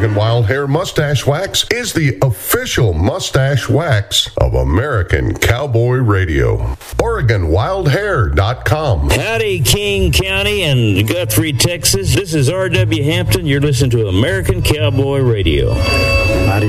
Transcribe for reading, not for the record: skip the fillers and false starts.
Oregon Wild Hair Mustache Wax is the official mustache wax of American Cowboy Radio. OregonWildHair.com. Howdy, King County and Guthrie, Texas. This is R.W. Hampton. You're listening to American Cowboy Radio.